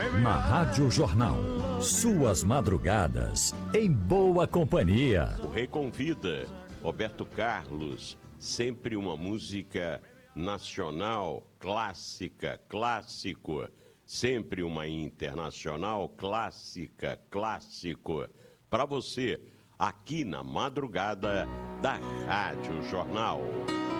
Na Rádio Jornal, suas madrugadas em boa companhia. O Rei convida Roberto Carlos, sempre uma música nacional, clássica, clássico, sempre uma internacional, clássica, clássico, para você, aqui na madrugada da Rádio Jornal.